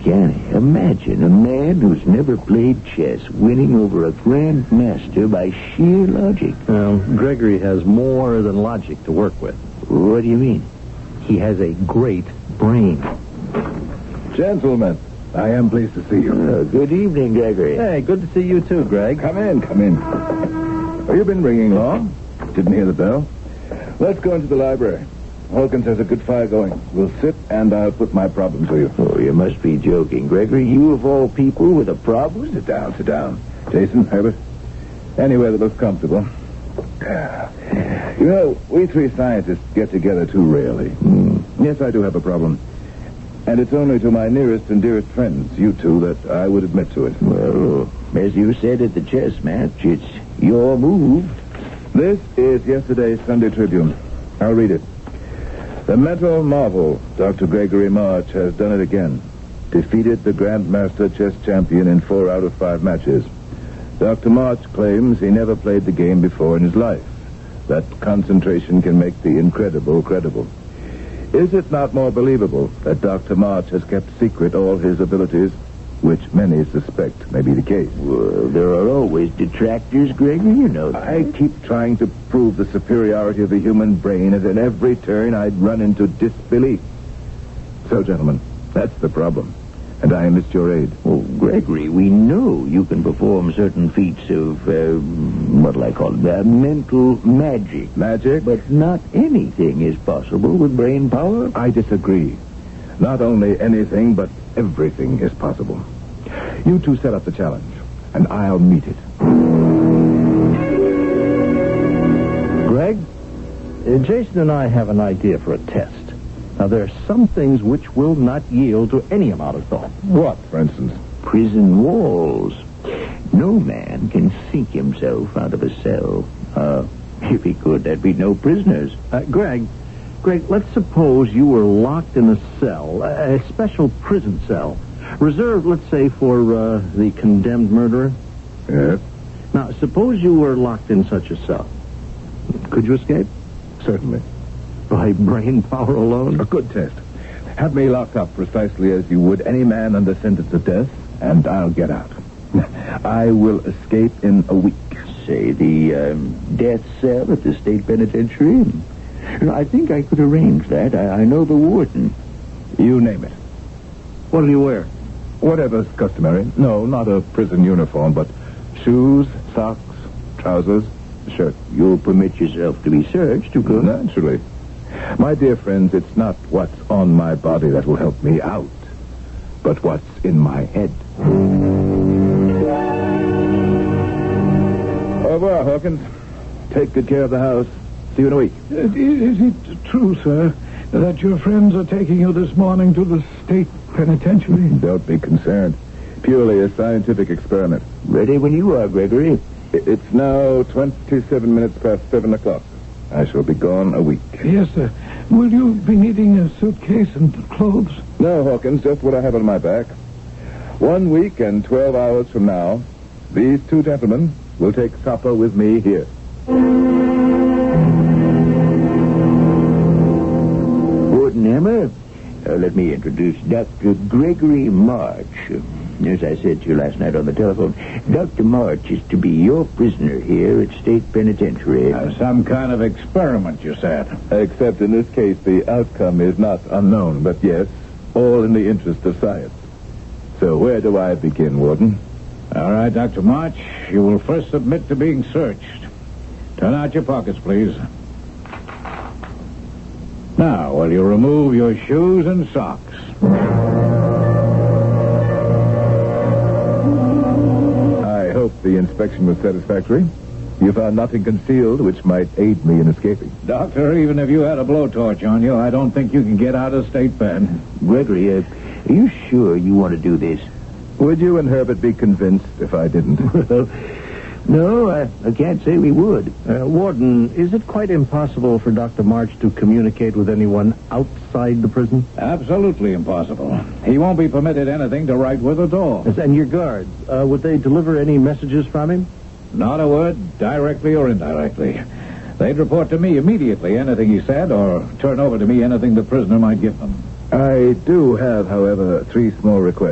Can't imagine a man who's never played chess winning over a grandmaster by sheer logic. Well, Gregory has more than logic to work with. What do you mean? He has a great brain. Gentlemen, I am pleased to see you. Good evening, Gregory. Hey, good to see you too, Greg. Come in. Have you been ringing long? Didn't hear the bell. Let's go into the library. Hawkins has a good fire going. We'll sit, and I'll put my problem to you. Oh, you must be joking, Gregory. You, of all people, with a problem? Sit down. Jason, Herbert, anywhere that looks comfortable. You know, we three scientists get together too rarely. Yes, I do have a problem. And it's only to my nearest and dearest friends, you two, that I would admit to it. Well, as you said at the chess match, it's your move. This is yesterday's Sunday Tribune. I'll read it. The mental marvel, Dr. Gregory March, has done it again. Defeated the Grandmaster chess champion in 4 out of 5 matches. Dr. March claims he never played the game before in his life. That concentration can make the incredible credible. Is it not more believable that Dr. March has kept secret all his abilities, which many suspect may be the case? Well, there are always detractors, Gregory, you know that. I keep trying to prove the superiority of the human brain, and at every turn I'd run into disbelief. So, gentlemen, that's the problem, and I enlist your aid. Oh, Gregory, we know you can perform certain feats of, what'll I call it, mental magic. Magic? But not anything is possible with brain power. I disagree. Not only anything, but everything is possible. You two set up the challenge, and I'll meet it. Greg, Jason and I have an idea for a test. Now, there are some things which will not yield to any amount of thought. What, for instance? Prison walls. No man can think himself out of a cell. If he could, there'd be no prisoners. Greg, let's suppose you were locked in a cell, a special prison cell, reserved, let's say, for the condemned murderer. Yes? Now, suppose you were locked in such a cell. Could you escape? Certainly. By brain power alone? A good test. Have me locked up precisely as you would any man under sentence of death, and I'll get out. I will escape in a week. Say, the death cell at the state penitentiary? I think I could arrange that. I know the warden. You name it. What do you wear? Whatever's customary. No, not a prison uniform, but shoes, socks, trousers, shirt. You'll permit yourself to be searched, of course. Naturally. My dear friends, it's not what's on my body that will help me out, but what's in my head. Au revoir, Hawkins. Take good care of the house. See you in a week. Is it true, sir, that your friends are taking you this morning to the state penitentiary? Don't be concerned. Purely a scientific experiment. Ready when you are, Gregory. It's now 27 minutes past 7 o'clock. I shall be gone a week. Yes, sir. Will you be needing a suitcase and clothes? No, Hawkins, just what I have on my back. 1 week and 12 hours from now, these two gentlemen will take supper with me here. Warden Hammer, let me introduce Dr. Gregory March. As I said to you last night on the telephone, Dr. March is to be your prisoner here at State Penitentiary. Some kind of experiment, you said. Except in this case, the outcome is not unknown, but yes, all in the interest of science. So where do I begin, Warden? All right, Dr. March, you will first submit to being searched. Turn out your pockets, please. Now, will you remove your shoes and socks? I hope the inspection was satisfactory. You found nothing concealed which might aid me in escaping. Doctor, even if you had a blowtorch on you, I don't think you can get out of State Pen. Gregory, are you sure you want to do this? Would you and Herbert be convinced if I didn't? Well, no, I can't say we would. Warden, is it quite impossible for Dr. March to communicate with anyone outside the prison? Absolutely impossible. He won't be permitted anything to write with at all. And your guards, would they deliver any messages from him? Not a word, directly or indirectly. They'd report to me immediately anything he said, or turn over to me anything the prisoner might give them. I do have, however, 3 small requests.